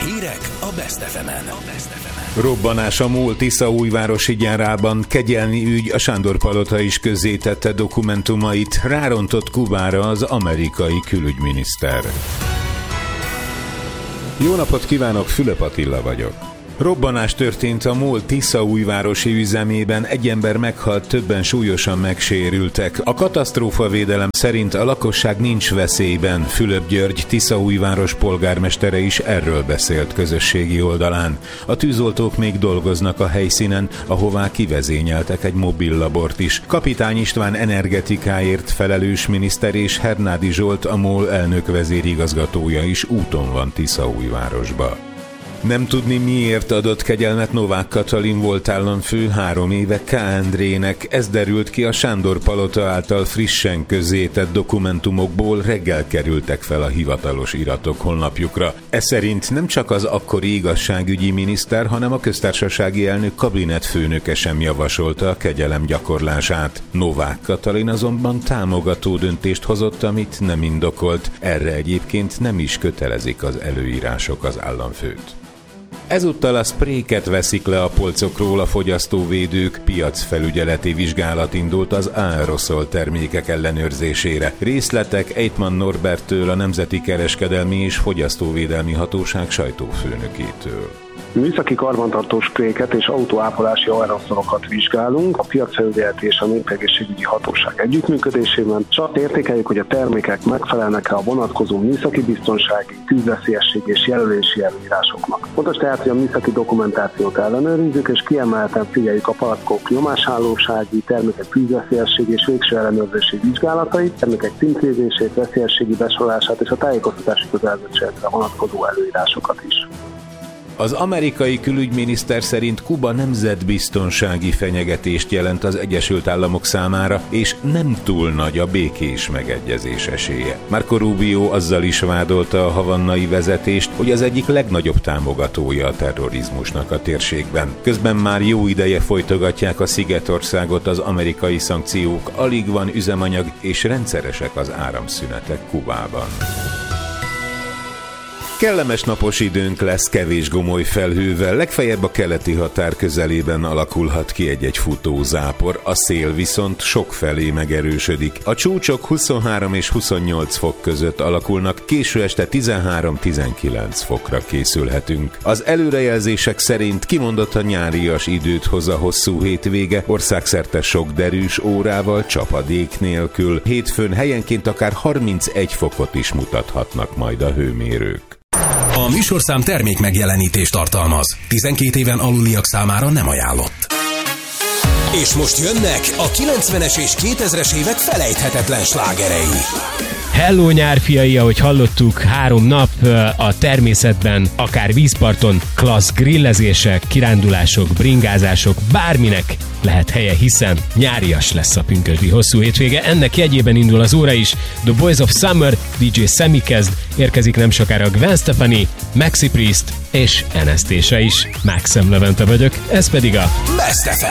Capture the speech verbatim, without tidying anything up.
Hírek a Best ef emen. Robbanás a MOL Tiszaújvárosi gyárában, kegyelmi ügy, a Sándor-palota is közzétette dokumentumait, rárontott Kubára az amerikai külügyminiszter. Jó napot kívánok, Fülöp Attila vagyok. Robbanás történt a MOL Tiszaújvárosi üzemében, egy ember meghalt, többen súlyosan megsérültek. A katasztrófavédelem szerint a lakosság nincs veszélyben. Fülöp György, Tiszaújváros polgármestere is erről beszélt közösségi oldalán. A tűzoltók még dolgoznak a helyszínen, ahová kivezényeltek egy mobil labort is. Kapitány István energetikáért felelős miniszter és Hernádi Zsolt, a MOL elnök vezérigazgatója is úton van Tiszaújvárosba. Nem tudni, miért adott kegyelmet Novák Katalin volt államfő három éve K. Endrének. Ez derült ki a Sándor-palota által frissen közzétett dokumentumokból, reggel kerültek fel a hivatalos iratok honlapjukra. Ez szerint nem csak az akkori igazságügyi miniszter, hanem a köztársasági elnök kabinetfőnöke sem javasolta a kegyelem gyakorlását. Novák Katalin azonban támogató döntést hozott, amit nem indokolt. Erre egyébként nem is kötelezik az előírások az államfőt. Ezúttal a spréket veszik le a polcokról a fogyasztóvédők, piacfelügyeleti vizsgálat indult az aeroszol termékek ellenőrzésére. Részletek Eitman Norberttől, a Nemzeti Kereskedelmi és Fogyasztóvédelmi Hatóság sajtófőnökétől. Műszaki karbantartó spréket és autóápolási aeroszolokat vizsgálunk a piacfelügyeleti és a népegészségügyi hatóság együttműködésében, és azt értékeljük, hogy a termékek megfelelnek-e a vonatkozó műszaki biztonsági, tűzveszélyesség és jelölési előírásoknak. Fontos tehát, hogy a műszaki dokumentációt ellenőrizzük, és kiemelten figyeljük a palackok nyomásállósági, termékek tűzveszélyesség és végső ellenőrzési vizsgálatait, termékek címkézését, veszélyességi besorolását és a tájékoztatási kötelezettségekre vonatkozó előírásokat is. Az amerikai külügyminiszter szerint Kuba nemzetbiztonsági fenyegetést jelent az Egyesült Államok számára, és nem túl nagy a békés megegyezés esélye. Marco Rubio azzal is vádolta a havannai vezetést, hogy az egyik legnagyobb támogatója a terrorizmusnak a térségben. Közben már jó ideje folytogatják a szigetországot az amerikai szankciók, alig van üzemanyag és rendszeresek az áramszünetek Kubában. Kellemes napos időnk lesz, kevés gomoly felhővel, legfeljebb a keleti határ közelében alakulhat ki egy-egy futózápor, a szél viszont sokfelé megerősödik. A csúcsok huszonhárom és huszonnyolc fok között alakulnak, késő este tizenhárom-tizenkilenc fokra készülhetünk. Az előrejelzések szerint kimondottan nyárias időt hoz a hosszú hétvége, országszerte sok derűs órával, csapadék nélkül. Hétfőn helyenként akár harmincegy fokot is mutathatnak majd a hőmérők. A műsorszám termék megjelenítést tartalmaz. tizenkét éven aluliak számára nem ajánlott. És most jönnek a kilencvenes és kétezres évek felejthetetlen slágerei. Hello nyárfiai, ahogy hallottuk, három nap a természetben, akár vízparton, klassz grillezések, kirándulások, bringázások, bárminek lehet helye, hiszen nyárias lesz a pünkösdi hosszú hétvége. Ennek jegyében indul az óra is. The Boys of Summer, dé dzsé Semi kezd, érkezik nem sokára Gwen Stefani, Maxi Priest és Anastasia is. Maxem Levente vagyok, ez pedig a Best ef em.